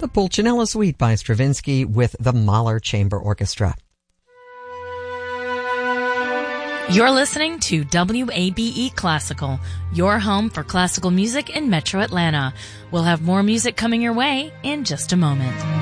the Pulcinella Suite by Stravinsky with the Mahler Chamber Orchestra. You're listening to WABE Classical, your home for classical music in Metro Atlanta. We'll have more music coming your way in just a moment.